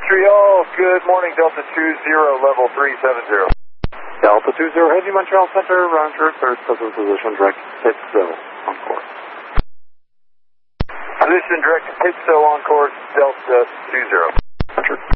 Montreal, good morning, Delta 20, level 370. Delta 20, heading Montreal Center, Roger, third position, direct Pittsville, on course. Position direct to Pittsville on course, Delta 20. Roger.